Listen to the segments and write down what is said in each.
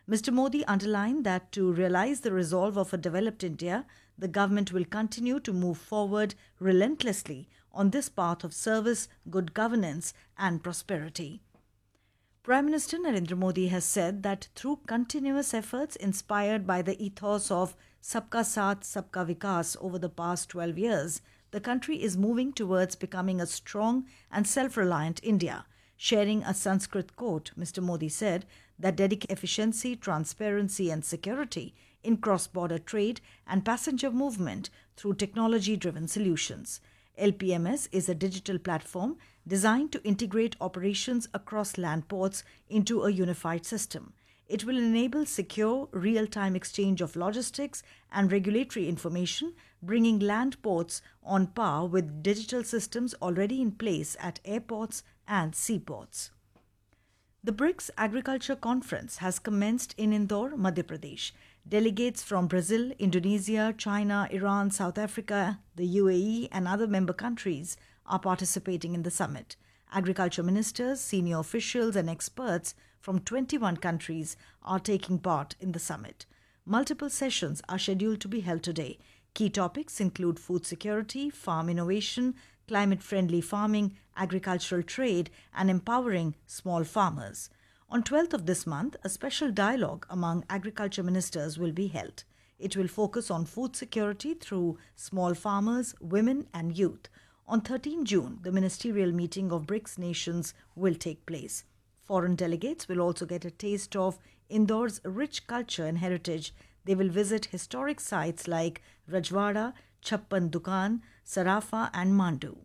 Mr. Modi underlined that to realize the resolve of a developed India, the government will continue to move forward relentlessly on this path of service, good governance, and prosperity. Prime Minister Narendra Modi has said that through continuous efforts inspired by the ethos of Sabka Saath, Sabka Vikas over the past 12 years, the country is moving towards becoming a strong and self-reliant India. Sharing a Sanskrit quote, Mr. Modi said that dedicating efficiency, transparency and security in cross-border trade and passenger movement through technology-driven solutions. LPMS is a digital platform designed to integrate operations across land ports into a unified system. It will enable secure, real-time exchange of logistics and regulatory information, bringing land ports on par with digital systems already in place at airports and seaports. The BRICS Agriculture Conference has commenced in Indore, Madhya Pradesh. Delegates from Brazil, Indonesia, China, Iran, South Africa, the UAE, and other member countries are participating in the summit. Agriculture ministers, senior officials, and experts from 21 countries are taking part in the summit. Multiple sessions are scheduled to be held today. Key topics include food security, farm innovation, climate-friendly farming, agricultural trade, and empowering small farmers. On 12th of this month, a special dialogue among agriculture ministers will be held. It will focus on food security through small farmers, women, and youth. On 13 June, the ministerial meeting of BRICS nations will take place. Foreign delegates will also get a taste of Indore's rich culture and heritage. They will visit historic sites like Rajwada, Chappan Dukan, Sarafa, and Mandu.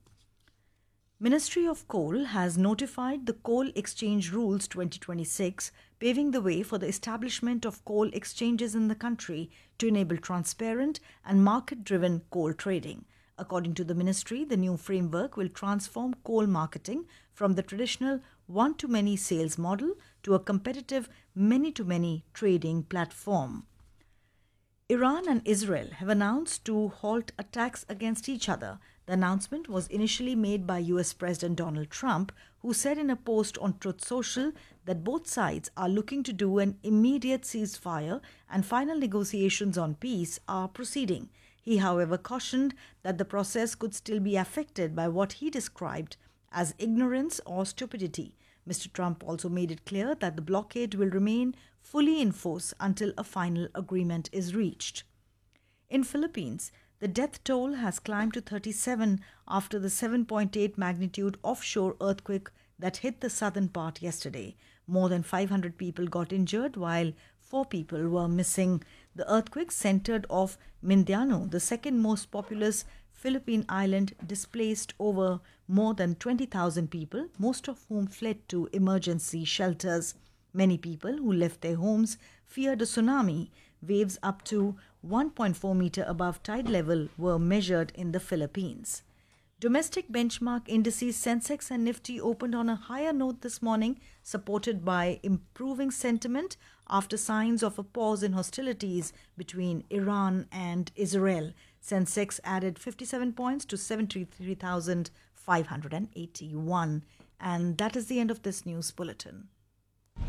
Ministry of Coal has notified the Coal Exchange Rules 2026, paving the way for the establishment of coal exchanges in the country to enable transparent and market-driven coal trading. According to the ministry, the new framework will transform coal marketing from the traditional one-to-many sales model to a competitive many-to-many trading platform. Iran and Israel have announced to halt attacks against each other. The announcement was initially made by US President Donald Trump, who said in a post on Truth Social that both sides are looking to do an immediate ceasefire and final negotiations on peace are proceeding. He, however, cautioned that the process could still be affected by what he described as ignorance or stupidity. Mr. Trump also made it clear that the blockade will remain fully in force until a final agreement is reached. In Philippines, the death toll has climbed to 37 after the 7.8 magnitude offshore earthquake that hit the southern part yesterday. More than 500 people got injured while 4 people were missing. The earthquake centered off Mindanao, the second most populous Philippine island, displaced over more than 20,000 people, most of whom fled to emergency shelters. Many people who left their homes feared a tsunami. Waves up to 1.4 meter above tide level were measured in the Philippines. Domestic benchmark indices Sensex and Nifty opened on a higher note this morning, supported by improving sentiment after signs of a pause in hostilities between Iran and Israel. Sensex added 57 points to 73,581. And that is the end of this news bulletin.